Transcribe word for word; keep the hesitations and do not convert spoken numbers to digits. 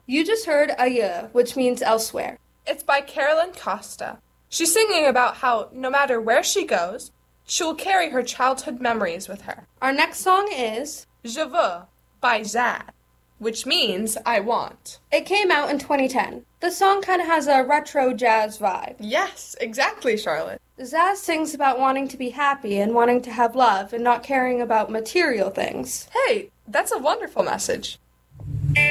You just heard Ailleurs, which means elsewhere. It's by Carolyn Costa. She's singing about how, no matter where she goes, she will carry her childhood memories with her. Our next song is Je veux by Zad, which means I want. It came out in twenty ten. The song kind of has a retro jazz vibe. Yes, exactly, Charlotte. Zaz sings about wanting to be happy and wanting to have love and not caring about material things. Hey, that's a wonderful message.